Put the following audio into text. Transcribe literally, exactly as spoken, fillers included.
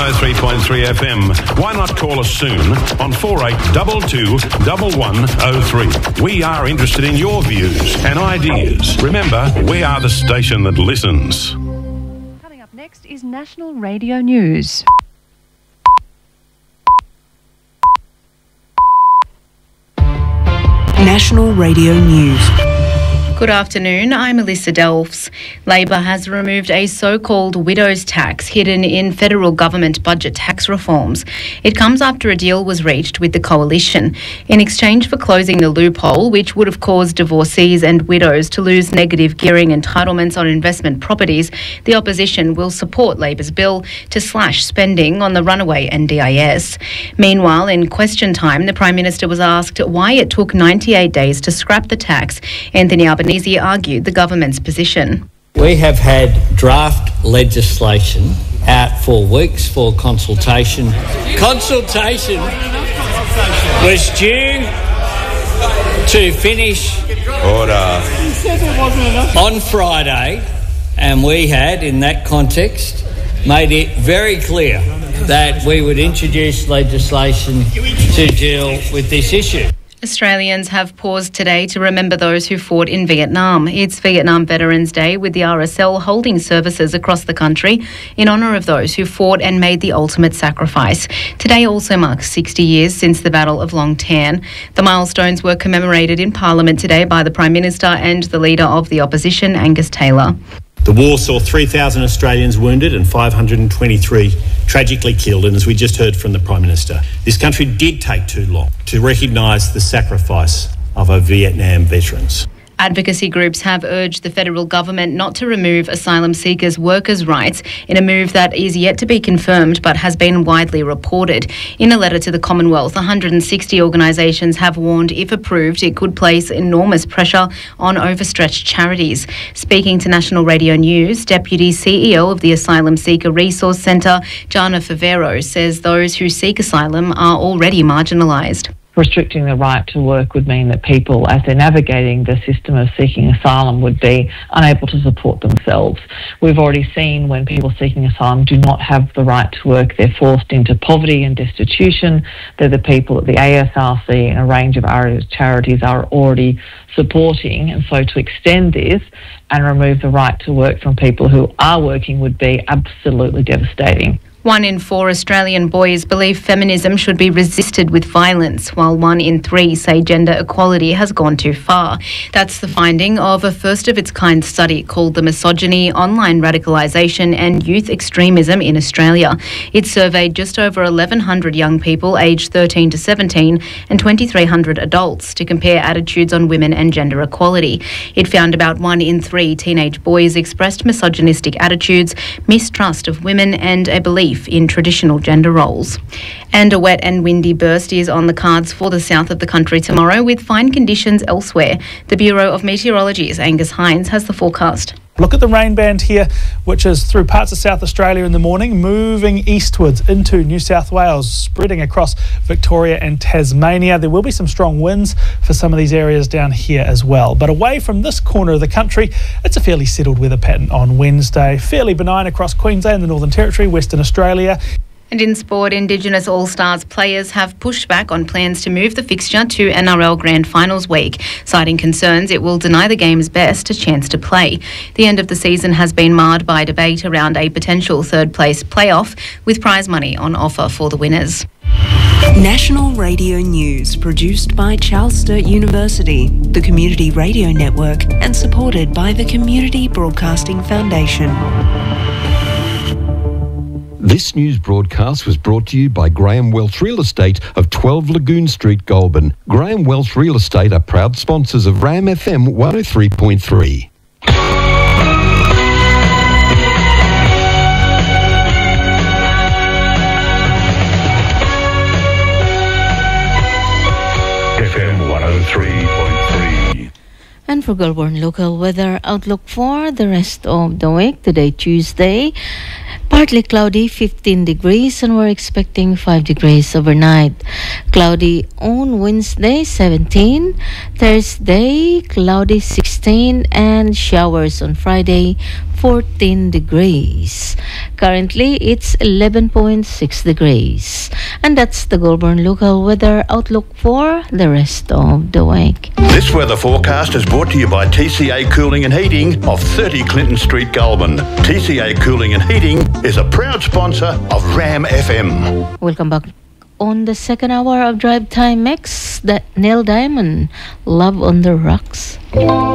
oh three point three F M. Why not call us soon on four eight two two, one one oh three. We are interested in your views and ideas. Remember, we are the station that listens. Coming up next is National Radio News. National Radio News. Good afternoon, I'm Alyssa Delfs. Labor has removed a so-called widow's tax hidden in federal government budget tax reforms. It comes after a deal was reached with the coalition in exchange for closing the loophole, which would have caused divorcees and widows to lose negative gearing entitlements on investment properties. The opposition will support Labor's bill to slash spending on the runaway N D I S. Meanwhile, in question time, the Prime Minister was asked why it took ninety-eight days to scrap the tax. Anthony Albanese Albanese argued the government's position. We have had draft legislation out for weeks for consultation. Consultation was due to finish Order. on Friday, and we had, in that context, made it very clear that we would introduce legislation to deal with this issue. Australians have paused today to remember those who fought in Vietnam. It's Vietnam Veterans Day, with the R S L holding services across the country in honour of those who fought and made the ultimate sacrifice. Today also marks sixty years since the Battle of Long Tan. The milestones were commemorated in Parliament today by the Prime Minister and the Leader of the Opposition, Angus Taylor. The war saw three thousand Australians wounded and five hundred twenty-three tragically killed, and as we just heard from the Prime Minister, this country did take too long to recognise the sacrifice of our Vietnam veterans. Advocacy groups have urged the federal government not to remove asylum seekers' workers' rights in a move that is yet to be confirmed but has been widely reported. In a letter to the Commonwealth, one hundred sixty organisations have warned if approved it could place enormous pressure on overstretched charities. Speaking to National Radio News, Deputy C E O of the Asylum Seeker Resource Centre, Jana Favero, says those who seek asylum are already marginalised. Restricting the right to work would mean that people, as they're navigating the system of seeking asylum, would be unable to support themselves. We've already seen when people seeking asylum do not have the right to work, they're forced into poverty and destitution. They're the people that the A S R C and a range of other charities are already supporting. And so to extend this and remove the right to work from people who are working would be absolutely devastating. One in four Australian boys believe feminism should be resisted with violence, while one in three say gender equality has gone too far. That's the finding of a first-of-its-kind study called The Misogyny, Online Radicalisation and Youth Extremism in Australia. It surveyed just over eleven hundred young people aged thirteen to seventeen and twenty-three hundred adults to compare attitudes on women and gender equality. It found about one in three teenage boys expressed misogynistic attitudes, mistrust of women and a belief in traditional gender roles. And a wet and windy burst is on the cards for the south of the country tomorrow, with fine conditions elsewhere. The Bureau of Meteorology's Angus Hines has the forecast. Look at the rain band here, which is through parts of South Australia in the morning, moving eastwards into New South Wales, spreading across Victoria and Tasmania. There will be some strong winds for some of these areas down here as well. But away from this corner of the country, it's a fairly settled weather pattern on Wednesday. Fairly benign across Queensland, the Northern Territory, Western Australia. And in sport, Indigenous All-Stars players have pushed back on plans to move the fixture to N R L Grand Finals week, citing concerns it will deny the game's best a chance to play. The end of the season has been marred by debate around a potential third-place playoff, with prize money on offer for the winners. National Radio News, produced by Charles Sturt University, the Community Radio Network, and supported by the Community Broadcasting Foundation. This news broadcast was brought to you by Graham Welch Real Estate of twelve Lagoon Street, Goulburn. Graham Welch Real Estate are proud sponsors of RAM F M one oh three point three. F M one oh three point three. And for Goulburn local weather outlook for the rest of the week, today Tuesday, partly cloudy, fifteen degrees, and we're expecting five degrees overnight. Cloudy on Wednesday, seventeen. Thursday, cloudy, sixteen, and showers on Friday, fourteen degrees. Currently, it's eleven point six degrees. And that's the Goulburn local weather outlook for the rest of the week. This weather forecast is brought to you by T C A Cooling and Heating of thirty Clinton Street, Goulburn. T C A Cooling and Heating is a proud sponsor of Ram F M. Welcome back. On the second hour of Drive Time Mix, that Neil Diamond, Love on the Rocks.